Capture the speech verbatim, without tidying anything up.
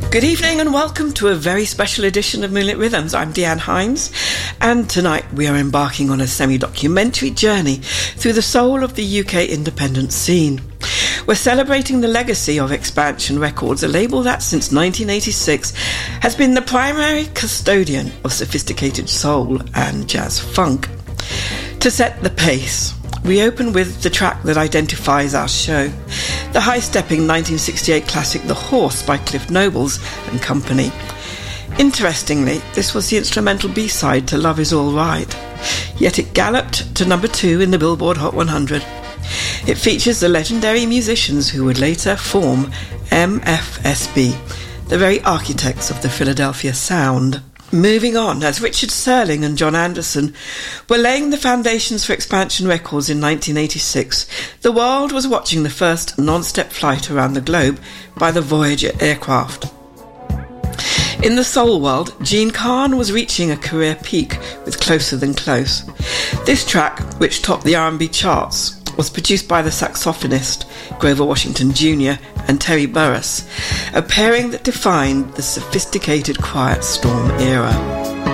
Good evening and welcome to a very special edition of Moonlit Rhythms. I'm Deanne Hines, and tonight we are embarking on a semi-documentary journey through the soul of the U K independent scene. We're celebrating the legacy of Expansion Records, a label that since nineteen eighty-six has been the primary custodian of sophisticated soul and jazz funk. To set the pace, we open with the track that identifies our show, the high-stepping nineteen sixty-eight classic The Horse by Cliff Nobles and Company. Interestingly, this was the instrumental B-side to Love Is All Right, yet it galloped to number two in the Billboard Hot one hundred. It features the legendary musicians who would later form M F S B, the very architects of the Philadelphia sound. Moving on, as Richard Serling and John Anderson were laying the foundations for Expansion Records in nineteen eighty-six, the world was watching the first non-step flight around the globe by the Voyager aircraft. In the soul world, Gene Khan was reaching a career peak with Closer Than Close. This track, which topped the R and B charts, was produced by the saxophonist Grover Washington Junior and Terry Burris, a pairing that defined the sophisticated Quiet Storm era.